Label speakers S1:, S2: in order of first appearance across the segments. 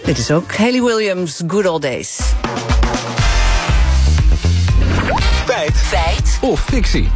S1: Dit is ook Hayley Williams, Good Old Days.
S2: Feit of fictie?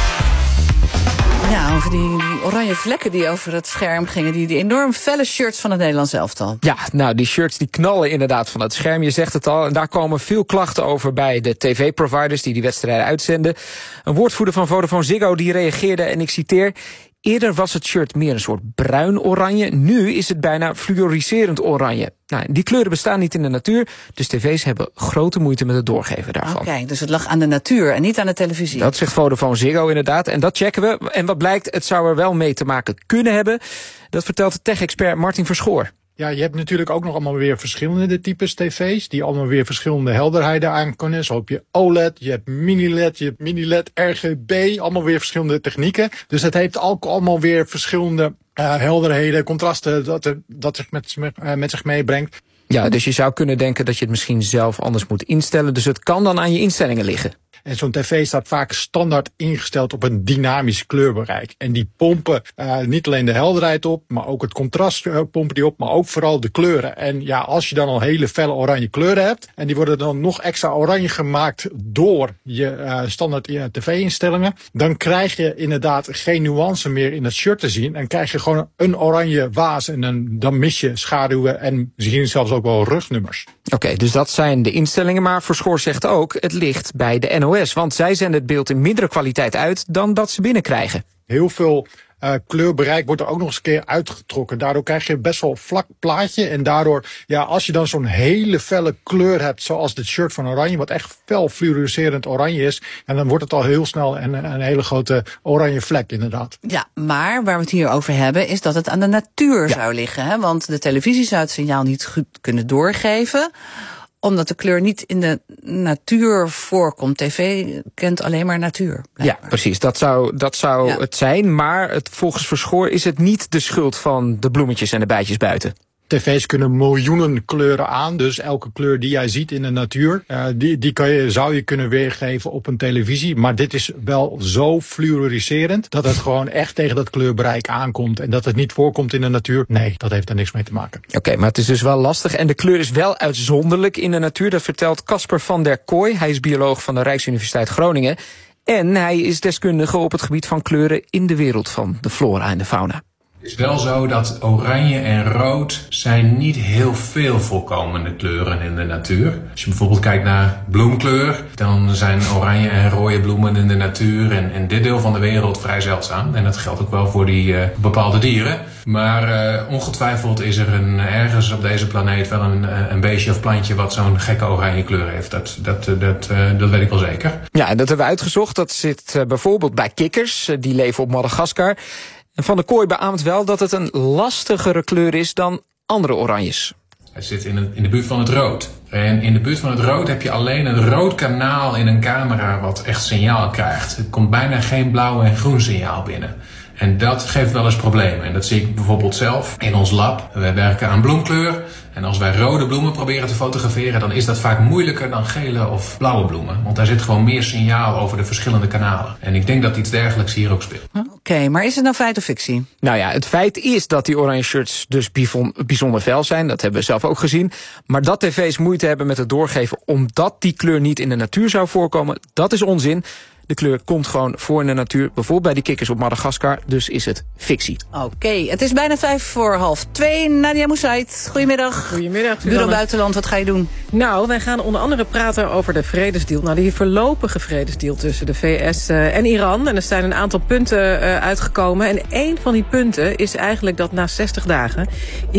S1: Ja, over die oranje vlekken die over het scherm gingen. Die enorm felle shirts van het Nederlands elftal.
S3: Ja, nou, die shirts die knallen inderdaad van het scherm. Je zegt het al. En daar komen veel klachten over bij de tv-providers die wedstrijden uitzenden. Een woordvoerder van Vodafone Ziggo die reageerde en ik citeer: eerder was het shirt meer een soort bruin-oranje. Nu is het bijna fluoriserend oranje. Nou, die kleuren bestaan niet in de natuur. Dus tv's hebben grote moeite met het doorgeven daarvan.
S1: Oké, dus het lag aan de natuur en niet aan de televisie.
S3: Dat zegt Vodafone Ziggo inderdaad. En dat checken we. En wat blijkt, het zou er wel mee te maken kunnen hebben. Dat vertelt de tech-expert Martin Verschoor.
S4: Ja, je hebt natuurlijk ook nog allemaal weer verschillende types tv's... die allemaal weer verschillende helderheden aan kunnen. Zo heb je OLED, je hebt mini-LED, je hebt mini-LED, RGB... allemaal weer verschillende technieken. Dus het heeft ook allemaal weer verschillende helderheden, contrasten... dat zich met zich meebrengt.
S3: Ja, dus je zou kunnen denken dat je het misschien zelf anders moet instellen. Dus het kan dan aan je instellingen liggen.
S4: En zo'n tv staat vaak standaard ingesteld op een dynamisch kleurbereik. En die pompen niet alleen de helderheid op, maar ook het contrast pompen die op, maar ook vooral de kleuren. En ja, als je dan al hele felle oranje kleuren hebt, en die worden dan nog extra oranje gemaakt door je standaard tv-instellingen, dan krijg je inderdaad geen nuance meer in het shirt te zien. En krijg je gewoon een oranje waas en dan mis je schaduwen en misschien zelfs ook wel rugnummers.
S3: Oké, dus dat zijn de instellingen, maar Verschoor zegt ook, het ligt bij de NOS. Want zij zenden het beeld in mindere kwaliteit uit dan dat ze binnenkrijgen.
S4: Heel veel kleurbereik wordt er ook nog eens een keer uitgetrokken. Daardoor krijg je best wel een vlak plaatje. En daardoor, ja, als je dan zo'n hele felle kleur hebt, zoals dit shirt van oranje, wat echt fel fluoriserend oranje is, en dan wordt het al heel snel een hele grote oranje vlek inderdaad.
S1: Ja, maar waar we het hier over hebben, is dat het aan de natuur zou liggen. Hè? Want de televisie zou het signaal niet goed kunnen doorgeven, omdat de kleur niet in de natuur voorkomt. TV kent alleen maar natuur. Blijkbaar.
S3: Ja, precies. Dat zou het zijn. Maar volgens Verschoor is het niet de schuld van de bloemetjes en de bijtjes buiten.
S4: TV's kunnen miljoenen kleuren aan. Dus elke kleur die jij ziet in de natuur, zou je kunnen weergeven op een televisie. Maar dit is wel zo fluoriserend dat het gewoon echt tegen dat kleurbereik aankomt. En dat het niet voorkomt in de natuur, nee, dat heeft daar niks mee te maken.
S3: Oké, maar het is dus wel lastig. En de kleur is wel uitzonderlijk in de natuur. Dat vertelt Casper van der Kooi. Hij is bioloog van de Rijksuniversiteit Groningen. En hij is deskundige op het gebied van kleuren in de wereld van de flora en de fauna.
S5: Het is wel zo dat oranje en rood zijn niet heel veel voorkomende kleuren in de natuur. Als je bijvoorbeeld kijkt naar bloemkleur, dan zijn oranje en rode bloemen in de natuur en in dit deel van de wereld vrij zeldzaam. En dat geldt ook wel voor die bepaalde dieren. Maar ongetwijfeld is er ergens op deze planeet wel een beestje of plantje wat zo'n gekke oranje kleur heeft. Dat weet ik wel zeker.
S3: Ja, en dat hebben we uitgezocht. Dat zit bijvoorbeeld bij kikkers. Die leven op Madagaskar. En Van der Kooi beaamt wel dat het een lastigere kleur is dan andere oranjes.
S5: Hij zit in de buurt van het rood. En in de buurt van het rood heb je alleen een rood kanaal in een camera wat echt signaal krijgt. Er komt bijna geen blauw en groen signaal binnen. En dat geeft wel eens problemen. En dat zie ik bijvoorbeeld zelf in ons lab. Wij werken aan bloemkleur. En als wij rode bloemen proberen te fotograferen, dan is dat vaak moeilijker dan gele of blauwe bloemen. Want daar zit gewoon meer signaal over de verschillende kanalen. En ik denk dat iets dergelijks hier ook speelt.
S1: Oké, maar is het nou feit of fictie?
S3: Nou ja, het feit is dat die oranje shirts dus bijzonder fel zijn. Dat hebben we zelf ook gezien. Maar dat tv's moeite hebben met het doorgeven omdat die kleur niet in de natuur zou voorkomen, dat is onzin. De kleur komt gewoon voor in de natuur, bijvoorbeeld bij die kikkers op Madagaskar, dus is het fictie.
S1: Oké, het is bijna 1:05. Nadia Moussaïd, goedemiddag.
S6: Goedemiddag.
S1: Bureau Buitenland, wat ga je doen?
S6: Nou, wij gaan onder andere praten over de vredesdeal. Nou, die voorlopige vredesdeal tussen de VS en Iran. En er zijn een aantal punten uitgekomen. En één van die punten is eigenlijk dat na 60 dagen